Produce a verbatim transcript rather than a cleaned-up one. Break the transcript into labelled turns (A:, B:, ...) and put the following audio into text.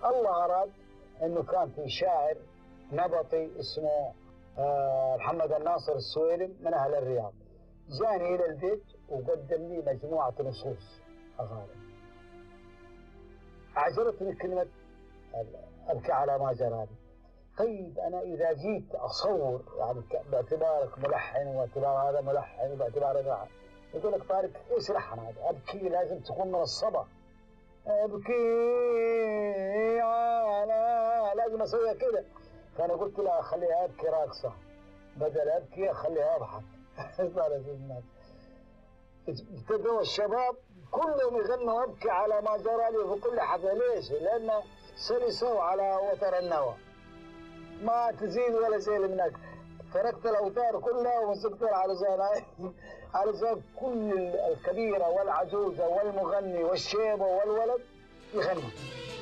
A: الله أراد أنه كان في شاعر نبطي اسمه آه محمد الناصر السويلم من أهل الرياض، جاني إلى البيت وقدم لي مجموعة نصوص أغاني. أعجبتني كلمة أبكي على ما جرالي. طيب أنا إذا جيت أصور يعني باعتبارك ملحن واعتبار هذا ملحن وباعتبار هذا، يقول لك طارق إيش لحن هذا؟ أبكي لازم تكون من الصبا، أبكي على لازم أسويها كده. فأنا قلت لا أخليها أبكي راقصة، بدل أبكي أخليها أضحك. ابتدوا الشباب كلهم يغنوا أبكي على ما جرى لي في كل حفلة. ليش؟ لأن سلسوا على وتر النوى، ما تزيد ولا زيل منك. تركت الأوتار كلها ومسكت على زين على زين كل الكبيرة والعجوزة والمغني والشيبة والولد يغنوا.